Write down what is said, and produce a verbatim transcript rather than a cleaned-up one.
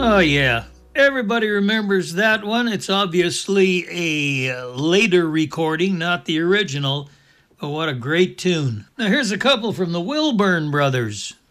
Oh, yeah. Everybody remembers that one. It's obviously a uh, later recording, not the original, but what a great tune. Now, here's a couple from the Wilburn Brothers.